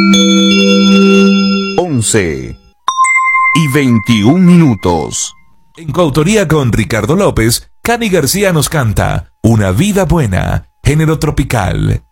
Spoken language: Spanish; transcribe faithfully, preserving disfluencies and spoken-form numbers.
once y veintiún minutos. En coautoría con Ricardo López, Cani García nos canta Una vida buena, género tropical.